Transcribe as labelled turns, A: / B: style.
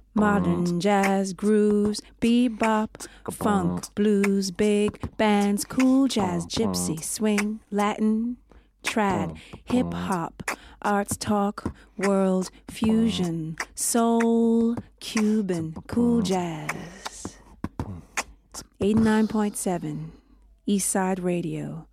A: Modern jazz, grooves, bebop, funk, blues, big bands, cool jazz, gypsy, swing, Latin, trad, hip-hop, arts talk, world, fusion, soul, Cuban, cool jazz. 89.7 Eastside Radio.